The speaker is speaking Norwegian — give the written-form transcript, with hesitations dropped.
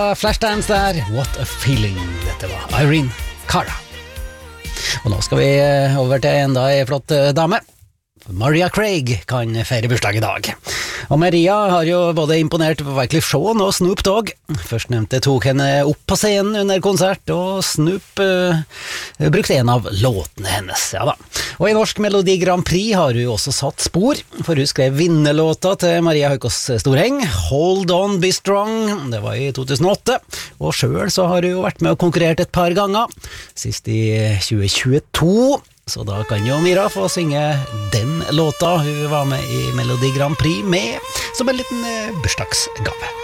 Flashdance der, What a Feeling. Dette var Irene Cara. Og nå skal vi over til enda en flott dame. Maria Craig kan feire bursdag i dag. Og Maria har jo både imponert Wyclef Jean og Snoop Dogg. Førstnevnte tok henne opp på scenen under konsert, og Snoop brukte en av låtene hennes. Ja da. Og i Norsk Melodi Grand Prix har hun også satt spor, for hun skrev vinnerlåta til Maria Haukås Storeng, Hold On Be Strong. Det var i 2008, og selv så har hun jo vært med og konkurrert et par ganger, sist i 2022. Så da kan jo Mira få synge den låta hun var med i Melodi Grand Prix med, som en liten bursdagsgave.